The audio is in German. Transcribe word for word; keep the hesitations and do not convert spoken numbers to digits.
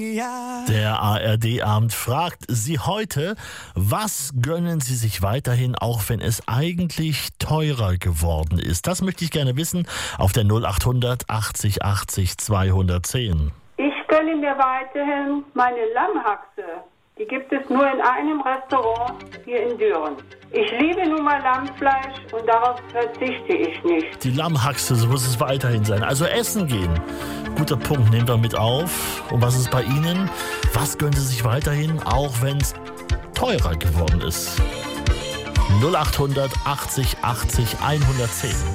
Der A R D-Abend fragt Sie heute, was gönnen Sie sich weiterhin, auch wenn es eigentlich teurer geworden ist? Das möchte ich gerne wissen auf der null acht hundert achtzig achtzig zweihundertzehn. Ich gönne mir weiterhin meine Lammhaxe. Die gibt es nur in einem Restaurant hier in Düren. Ich liebe nun mal Lammfleisch und darauf verzichte ich nicht. Die Lammhaxe, so muss es weiterhin sein. Also essen gehen. Guter Punkt, nehmen wir mit auf. Und was ist bei Ihnen? Was gönnen Sie sich weiterhin, auch wenn es teurer geworden ist? null acht hundert achtzig achtzig hundertzehn.